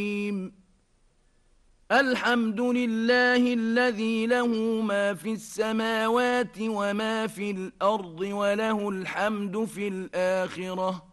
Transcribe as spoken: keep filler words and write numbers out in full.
الحمد لله الذي له ما في السماوات وما في الأرض وله الحمد في الآخرة